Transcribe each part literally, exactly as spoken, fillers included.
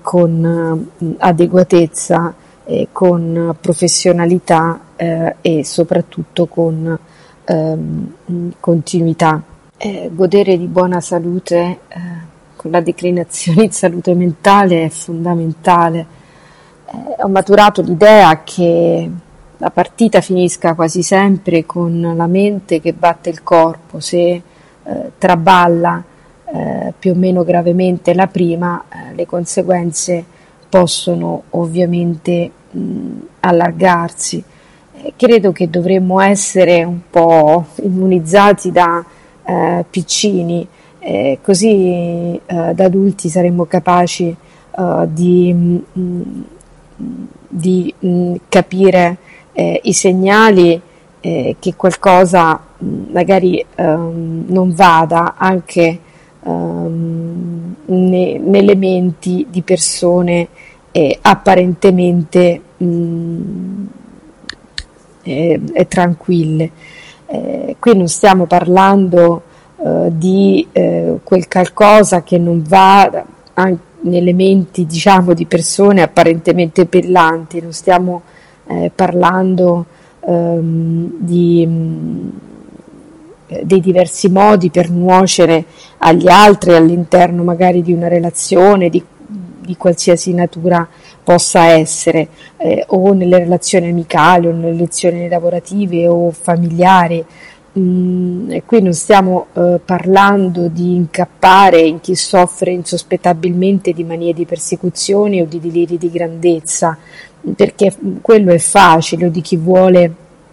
con eh, adeguatezza, eh, con professionalità eh, e soprattutto con ehm, continuità. Eh, godere di buona salute eh, con la declinazione in salute mentale è fondamentale. Eh, ho maturato l'idea che la partita finisca quasi sempre con la mente che batte il corpo. Se eh, traballa eh, più o meno gravemente la prima, eh, le conseguenze possono ovviamente mh, allargarsi. Eh, credo che dovremmo essere un po' immunizzati da eh, piccini, eh, così eh, da adulti saremmo capaci eh, di, mh, di mh, capire eh, i segnali eh, che qualcosa mh, magari ehm, non vada anche ehm, ne, nelle menti di persone eh, apparentemente mh, eh, eh, tranquille. Eh, qui non stiamo parlando eh, di eh, quel qualcosa che non va anche nelle menti, diciamo, di persone apparentemente brillanti, non stiamo eh, parlando ehm, di, mh, dei diversi modi per nuocere agli altri all'interno magari di una relazione di, di qualsiasi natura possa essere, eh, o nelle relazioni amicali o nelle relazioni lavorative o familiari. Mm, e qui non stiamo eh, parlando di incappare in chi soffre insospettabilmente di manie di persecuzione o di deliri di grandezza, perché quello è facile, o di chi vuole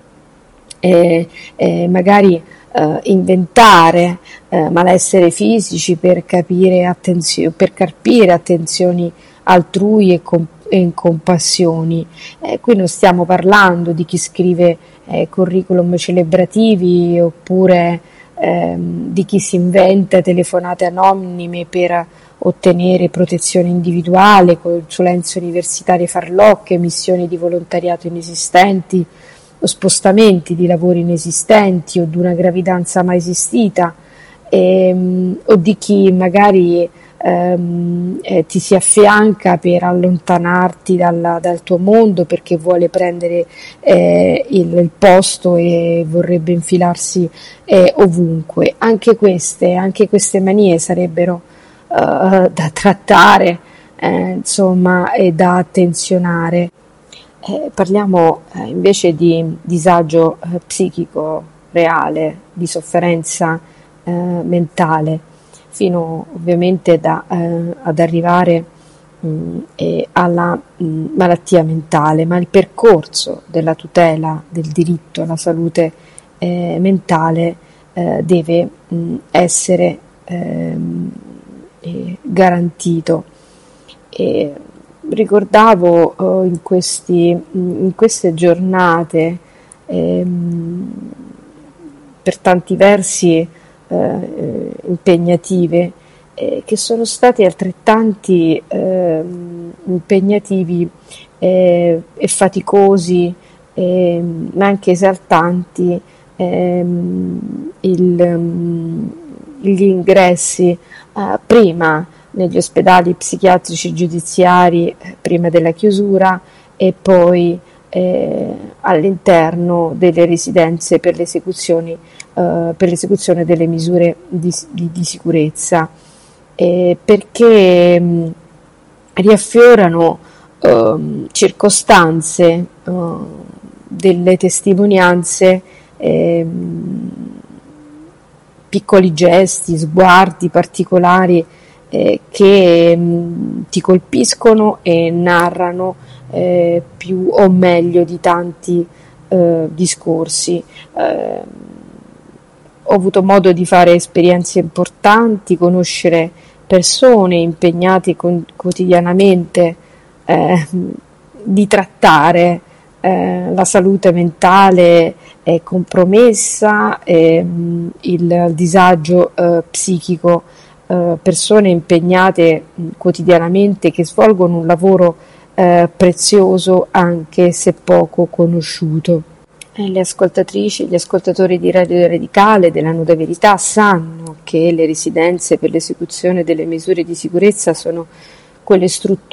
eh, eh, magari eh, inventare eh, malessere fisici per capire attenzio- per carpire attenzioni altrui e, com- e incompassioni. Eh, qui non stiamo parlando di chi scrive eh, curriculum celebrativi oppure ehm, di chi si inventa telefonate anonime per ottenere protezione individuale, consulenze universitarie farlocche, missioni di volontariato inesistenti, o spostamenti di lavori inesistenti o di una gravidanza mai esistita, ehm, o di chi magari ehm, eh, ti si affianca per allontanarti dalla, dal tuo mondo perché vuole prendere eh, il, il posto e vorrebbe infilarsi eh, ovunque. Anche queste, anche queste manie sarebbero eh, da trattare, eh, insomma, e da attenzionare. Eh, parliamo eh, invece di disagio eh, psichico reale, di sofferenza eh, mentale, fino ovviamente da, eh, ad arrivare mh, eh, alla mh, malattia mentale, ma il percorso della tutela del diritto alla salute eh, mentale eh, deve mh, essere ehm, eh, garantito. E, ricordavo eh, in, questi, in queste giornate ehm, per tanti versi eh, impegnative eh, che sono stati altrettanti eh, impegnativi eh, e faticosi eh, ma anche esaltanti ehm, il, gli ingressi eh, prima negli ospedali psichiatrici giudiziari eh, prima della chiusura e poi eh, all'interno delle residenze per, l'esecuzioni, eh, per l'esecuzione delle misure di, di, di sicurezza, eh, perché mh, riaffiorano eh, circostanze, eh, delle testimonianze, eh, piccoli gesti, sguardi particolari Eh, che mh, ti colpiscono e narrano eh, più o meglio di tanti eh, discorsi. Eh, ho avuto modo di fare esperienze importanti, conoscere persone impegnate con, quotidianamente eh, di trattare eh, la salute mentale è compromessa, eh, il, il disagio eh, psichico, persone impegnate quotidianamente che svolgono un lavoro eh, prezioso anche se poco conosciuto. E le ascoltatrici e gli ascoltatori di Radio Radicale della Nuda Verità sanno che le residenze per l'esecuzione delle misure di sicurezza sono quelle strutture